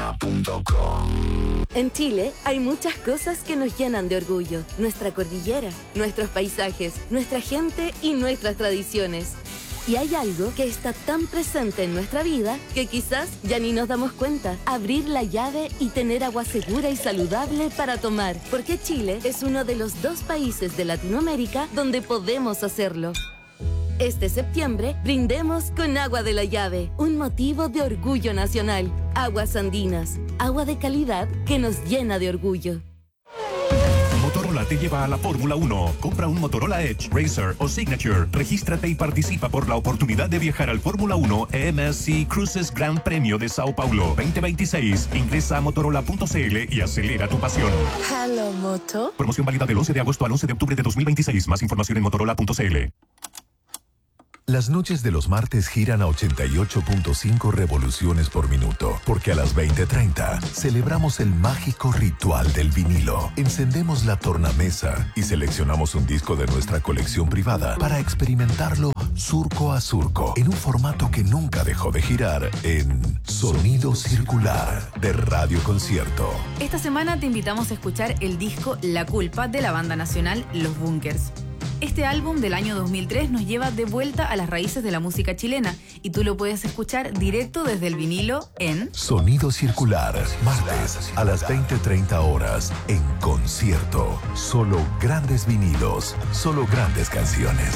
En Chile hay muchas cosas que nos llenan de orgullo. Nuestra cordillera, nuestros paisajes, nuestra gente y nuestras tradiciones. Y hay algo que está tan presente en nuestra vida que quizás ya ni nos damos cuenta. Abrir la llave y tener agua segura y saludable para tomar. Porque Chile es uno de los 2 países de Latinoamérica donde podemos hacerlo. Este septiembre, brindemos con agua de la llave, un motivo de orgullo nacional. Aguas andinas, agua de calidad que nos llena de orgullo. Motorola te lleva a la Fórmula 1. Compra un Motorola Edge, Racer o Signature. Regístrate y participa por la oportunidad de viajar al Fórmula 1 MSC Cruises Gran Premio de Sao Paulo 2026. Ingresa a motorola.cl y acelera tu pasión. Hello, Moto. Promoción válida del 11 de agosto al 11 de octubre de 2026. Más información en motorola.cl. Las noches de los martes giran a 88.5 revoluciones por minuto, porque a las 20:30 celebramos el mágico ritual del vinilo. Encendemos la tornamesa y seleccionamos un disco de nuestra colección privada para experimentarlo surco a surco, en un formato que nunca dejó de girar, en Sonido Circular de Radio Concierto. Esta semana te invitamos a escuchar el disco La Culpa de la banda nacional Los Bunkers. Este álbum del año 2003 nos lleva de vuelta a las raíces de la música chilena y tú lo puedes escuchar directo desde el vinilo en Sonido Circular, martes a las 20:30 horas en concierto. Solo grandes vinilos, solo grandes canciones.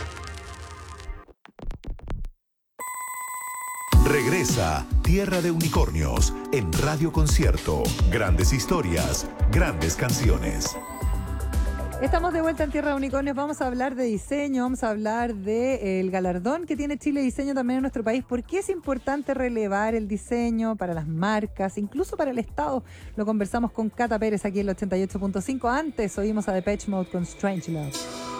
Regresa Tierra de Unicornios en Radio Concierto. Grandes historias, grandes canciones. Estamos de vuelta en Tierra de Unicornios. Vamos a hablar de diseño, vamos a hablar del galardón que tiene Chile Diseño también en nuestro país. ¿Por qué es importante relevar el diseño para las marcas, incluso para el Estado? Lo conversamos con Cata Pérez aquí en el 88.5. Antes oímos a Depeche Mode con Strange Love.